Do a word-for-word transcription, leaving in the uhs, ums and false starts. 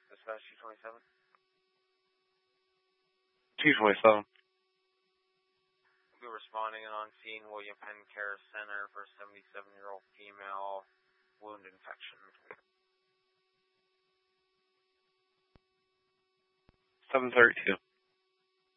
Dispatch two twenty-seven. two twenty-seven. We'll be responding on scene William Penn Care Center for seventy-seven-year-old female wound infection. seven thirty-two.